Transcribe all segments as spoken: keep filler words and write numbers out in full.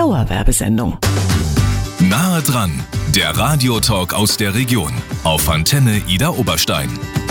Dauerwerbesendung. Nahe dran, der Radiotalk aus der Region auf Antenne Idar Oberstein.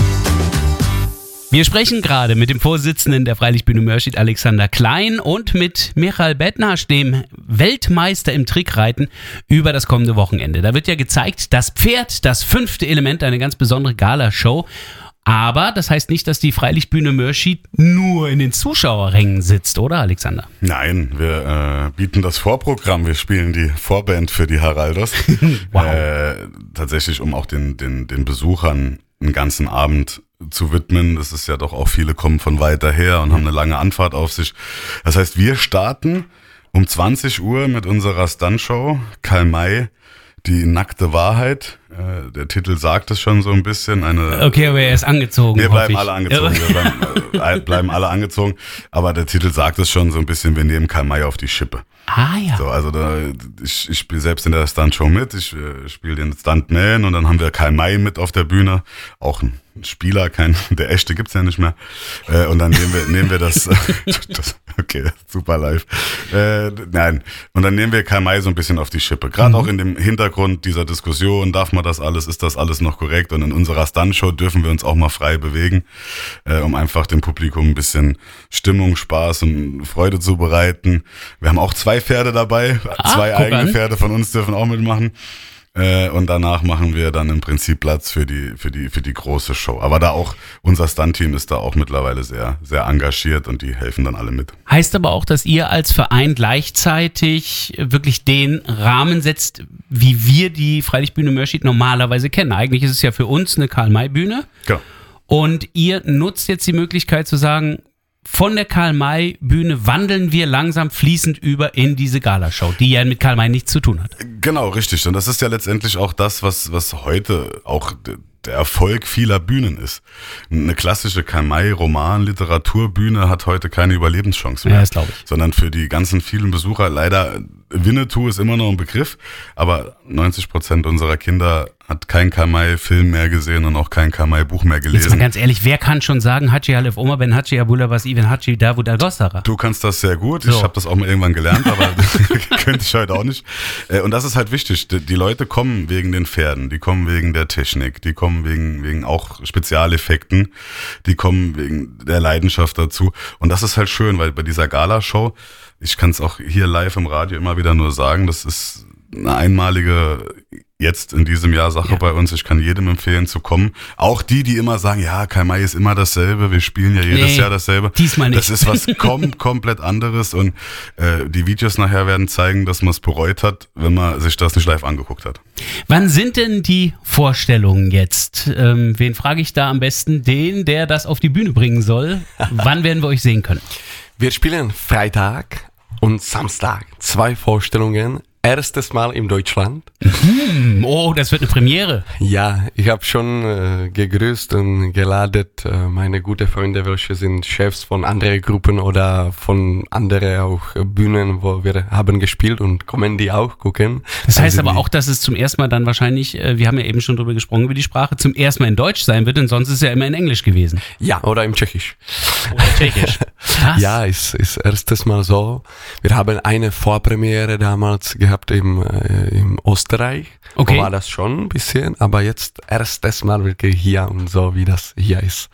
Wir sprechen gerade mit dem Vorsitzenden der Freilichtbühne Mörschid, Alexander Klein, und mit Michal Bednarz, dem Weltmeister im Trickreiten, über das kommende Wochenende. Da wird ja gezeigt, das Pferd, das fünfte Element, eine ganz besondere Galashow. Aber das heißt nicht, dass die Freilichtbühne Mörschid nur in den Zuschauerrängen sitzt, oder Alexander? Nein, wir äh, bieten das Vorprogramm, wir spielen die Vorband für die Haraldos. Wow. Äh, tatsächlich, um auch den, den, den Besuchern einen ganzen Abend zu widmen. Das ist ja doch auch, viele kommen von weiter her und haben eine lange Anfahrt auf sich. Das heißt, wir starten um zwanzig Uhr mit unserer Stuntshow, Karl May, die nackte Wahrheit. Äh, der Titel sagt es schon so ein bisschen. Eine, okay, aber er ist angezogen. Wir bleiben alle angezogen. Wir bleiben, äh, bleiben alle angezogen. Aber der Titel sagt es schon so ein bisschen, wir nehmen Karl May auf die Schippe. Ah ja. So, also da, ich, ich spiele selbst in der Stuntshow mit. Ich äh, spiele den Stuntman und dann haben wir Karl May mit auf der Bühne. Auch ein Spieler, kein, der echte gibt's ja nicht mehr. Äh, und dann nehmen wir, nehmen wir das, das okay, super live. Äh, nein, und dann nehmen wir Karl May so ein bisschen auf die Schippe. Gerade mhm. auch in dem Hintergrund dieser Diskussion, darf man das alles, ist das alles noch korrekt? Und in unserer Stuntshow dürfen wir uns auch mal frei bewegen, äh, um einfach dem Publikum ein bisschen Stimmung, Spaß und Freude zu bereiten. Wir haben auch zwei Pferde dabei, ah, zwei eigene an. Pferde von uns dürfen auch mitmachen. Äh, und danach machen wir dann im Prinzip Platz für die für die für die große Show. Aber da auch unser Stunt-Team ist da auch mittlerweile sehr sehr engagiert und die helfen dann alle mit. Heißt aber auch, dass ihr als Verein gleichzeitig wirklich den Rahmen setzt, wie wir die Freilichtbühne Mörschid normalerweise kennen. Eigentlich ist es ja für uns eine Karl-May-Bühne. Genau. Und ihr nutzt jetzt die Möglichkeit zu sagen, von der Karl-May-Bühne wandeln wir langsam fließend über in diese Galashow, die ja mit Karl May nichts zu tun hat. Genau, richtig. Und das ist ja letztendlich auch das, was, was heute auch der Erfolg vieler Bühnen ist. Eine klassische Karl May Roman, Literaturbühne hat heute keine Überlebenschance mehr. Ja, das glaube ich. Sondern für die ganzen vielen Besucher, leider, Winnetou ist immer noch ein Begriff, aber neunzig Prozent unserer Kinder hat kein Karl May Film mehr gesehen und auch kein Karl May Buch mehr gelesen. Jetzt mal ganz ehrlich, wer kann schon sagen, Hachi Halef Oma Ben Hachi Abula was Ivan Hachi Davud Agostara? Du kannst das sehr gut, so. Ich habe das auch mal irgendwann gelernt, aber könnte ich heute auch nicht. Und das ist halt wichtig, die Leute kommen wegen den Pferden, die kommen wegen der Technik, die kommen wegen, wegen auch Spezialeffekten, die kommen wegen der Leidenschaft dazu und das ist halt schön, weil bei dieser Galashow, ich kann es auch hier live im Radio immer wieder nur sagen, das ist eine einmalige, jetzt in diesem Jahr Sache ja. bei uns. Ich kann jedem empfehlen zu kommen. Auch die, die immer sagen, ja, Karl May ist immer dasselbe, wir spielen ja jedes nee, Jahr dasselbe. Diesmal nicht. Das ist was kom- komplett anderes und äh, die Videos nachher werden zeigen, dass man es bereut hat, wenn man sich das nicht live angeguckt hat. Wann sind denn die Vorstellungen jetzt? Ähm, wen frage ich da am besten? Den, der das auf die Bühne bringen soll. Wann werden wir euch sehen können? Wir spielen Freitag und Samstag. Zwei Vorstellungen. Erstes Mal in Deutschland. Mhm. Oh, das wird eine Premiere. Ja, ich habe schon äh, gegrüßt und geladet äh, meine guten Freunde, welche sind Chefs von anderen Gruppen oder von anderen auch äh, Bühnen, wo wir haben gespielt und kommen die auch gucken. Das heißt also aber auch, dass es zum ersten Mal dann wahrscheinlich, äh, wir haben ja eben schon drüber gesprochen, über die Sprache, zum ersten Mal in Deutsch sein wird, denn sonst ist es ja immer in Englisch gewesen. Ja, oder im Tschechisch. Oder Tschechisch. Krass. Ja, ist ist erstes Mal so. Wir haben eine Vorpremiere damals gehabt im, äh, im Österreich. Okay. War das schon ein bisschen, aber jetzt erstes Mal wirklich hier und so, wie das hier ist.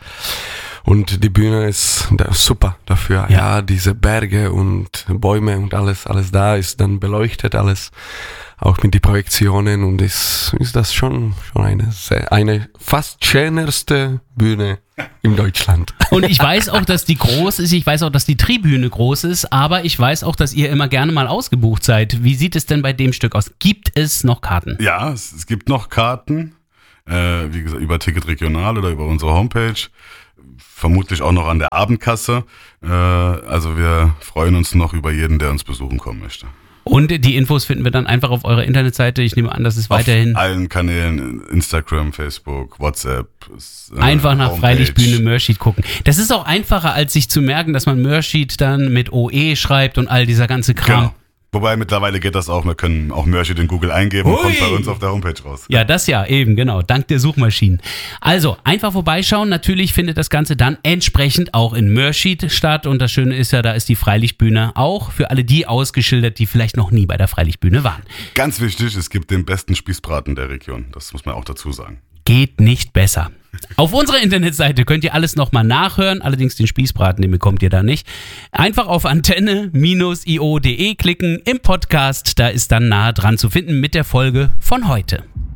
Und die Bühne ist da, super dafür. Ja. ja, diese Berge und Bäume und alles, alles da ist dann beleuchtet, alles auch mit den Projektionen und ist, ist das schon, schon eine, sehr, eine fast schönerste Bühne in Deutschland. Und ich weiß auch, dass die groß ist, ich weiß auch, dass die Tribüne groß ist, aber ich weiß auch, dass ihr immer gerne mal ausgebucht seid. Wie sieht es denn bei dem Stück aus? Gibt es noch Karten? Ja, es, es gibt noch Karten, äh, wie gesagt, über Ticket Regional oder über unsere Homepage. Vermutlich auch noch an der Abendkasse. Äh, also wir freuen uns noch über jeden, der uns besuchen kommen möchte. Und die Infos finden wir dann einfach auf eurer Internetseite. Ich nehme an, das ist weiterhin... Auf allen Kanälen, Instagram, Facebook, WhatsApp. Äh, einfach nach Freilichtbühne Mörschid gucken. Das ist auch einfacher, als sich zu merken, dass man Mörschid dann mit O E schreibt und all dieser ganze Kram. Genau. Wobei mittlerweile geht das auch, wir können auch Mörschid in Google eingeben und Ui. kommt bei uns auf der Homepage raus. Ja, das ja, eben, genau, dank der Suchmaschinen. Also, einfach vorbeischauen, natürlich findet das Ganze dann entsprechend auch in Mörschid statt und das Schöne ist ja, da ist die Freilichtbühne auch für alle die ausgeschildert, die vielleicht noch nie bei der Freilichtbühne waren. Ganz wichtig, es gibt den besten Spießbraten der Region, das muss man auch dazu sagen. Geht nicht besser. Auf unserer Internetseite könnt ihr alles nochmal nachhören, allerdings den Spießbraten, den bekommt ihr da nicht. Einfach auf antenne Bindestrich i o punkt de klicken im Podcast, da ist dann nahe dran zu finden mit der Folge von heute.